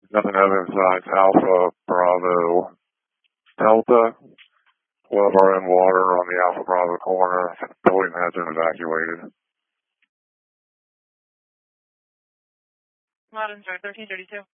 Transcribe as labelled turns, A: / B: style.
A: Nothing other besides Alpha Bravo Delta. 12 are in water on the Alpha Bravo corner. Building has been evacuated.
B: Modern, sir, 1332.